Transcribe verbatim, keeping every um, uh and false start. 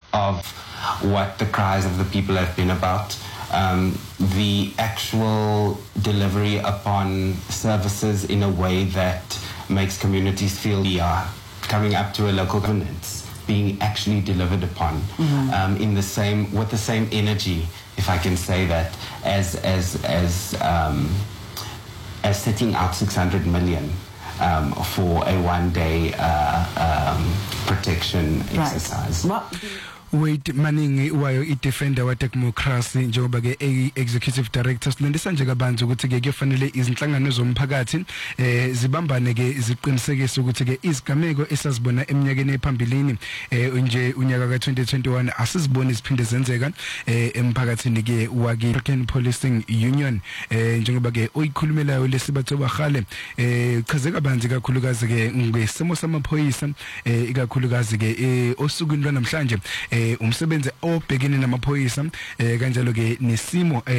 of what the cries of the people have been about. Um, the actual delivery upon services in a way that makes communities feel we are coming up to a local governance being actually delivered upon mm-hmm. um, in the same with the same energy, if I can say that, as as as um, as setting out six hundred million um, for a one-day uh, um, protection right. exercise. What? Wait maningi wayo i-defender wa democracy njengoba ke executive director silendisa nje kabanzi ukuthi ke kufanele izinhlangano zomphakathi eh zibambane ke ziqinisekise ukuthi ke izigameko esazibona eminyakeni ephambilini eh nje unyaka ka twenty twenty-one asiziboni siphinde zenzeka eh emphakathini ke waki African Policing Union eh njengoba ke oyikhulumelayo lesibatho bahale eh chaze kabanzi kakhulukazi ke ngesimo samaphoyisa eh ikakhulukazi ke eh osukwini lwanamhlanje umsebenzi obhekene namaphoyisa eh kanjalo ke nesimo